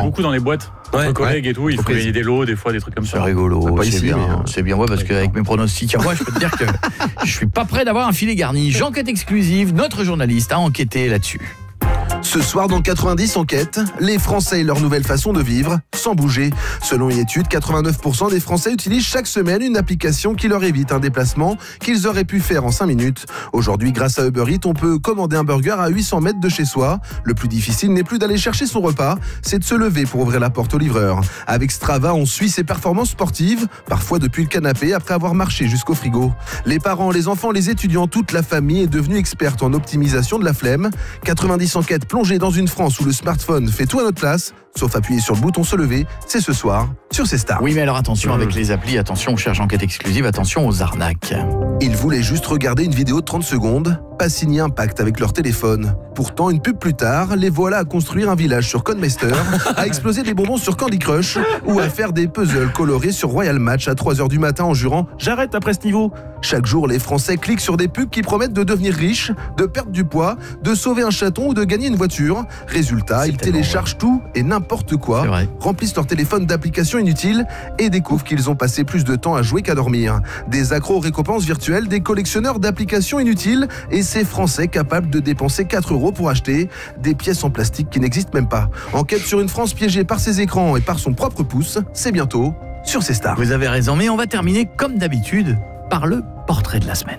fait beaucoup dans les boîtes. Entre collègues et tout, il faut gagner des lots, des fois, des trucs comme ça. C'est rigolo. Pas ici, C'est bien, parce qu'avec mes pronostics à moi, je peux te dire que je suis pas prêt d'avoir un filet garni. J'enquête exclusive, notre journaliste a enquêté là-dessus. Ce soir dans 90 enquêtes, les Français et leur nouvelle façon de vivre, sans bouger. Selon une étude, 89% des Français utilisent chaque semaine une application qui leur évite un déplacement qu'ils auraient pu faire en 5 minutes. Aujourd'hui, grâce à Uber Eats, on peut commander un burger à 800 mètres de chez soi. Le plus difficile n'est plus d'aller chercher son repas, c'est de se lever pour ouvrir la porte au livreur. Avec Strava, on suit ses performances sportives, parfois depuis le canapé après avoir marché jusqu'au frigo. Les parents, les enfants, les étudiants, toute la famille est devenue experte en optimisation de la flemme. 90 enquêtes plongées dans une France où le smartphone fait tout à notre place, sauf appuyer sur le bouton se lever, c'est ce soir sur C Stars. Oui, mais alors attention avec les applis, attention, on cherche enquête exclusive, attention aux arnaques. Ils voulaient juste regarder une vidéo de 30 secondes, pas signer un pacte avec leur téléphone. Pourtant, une pub plus tard, les voilà à construire un village sur Codemeister, à exploser des bonbons sur Candy Crush ou à faire des puzzles colorés sur Royal Match à 3h du matin en jurant « J'arrête après ce niveau ». Chaque jour, les Français cliquent sur des pubs qui promettent de devenir riches, de perdre du poids, de sauver un chaton ou de gagner une voiture. Résultat, ils téléchargent tout et n'importe quoi, remplissent leur téléphone d'applications inutiles et découvrent qu'ils ont passé plus de temps à jouer qu'à dormir. Des accros aux récompenses virtuelles, des collectionneurs d'applications inutiles et ces Français capables de dépenser 4 € pour acheter des pièces en plastique qui n'existent même pas. Enquête sur une France piégée par ses écrans et par son propre pouce, c'est bientôt sur C Stars. Vous avez raison, mais on va terminer comme d'habitude par le portrait de la semaine.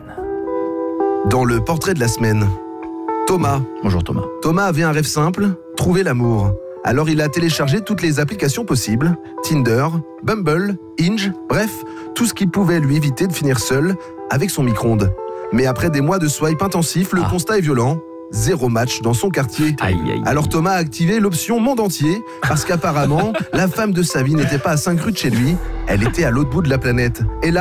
Dans le portrait de la semaine, Thomas. Bonjour Thomas. Thomas avait un rêve simple, trouver l'amour. Alors il a téléchargé toutes les applications possibles, Tinder, Bumble, Hinge, bref, tout ce qui pouvait lui éviter de finir seul avec son micro-ondes. Mais après des mois de swipe intensif, le constat est violent. 0 match dans son quartier. Alors Thomas a activé l'option monde entier parce qu'apparemment, la femme de sa vie n'était pas à 5 rues de chez lui, elle était à l'autre bout de la planète. Et là,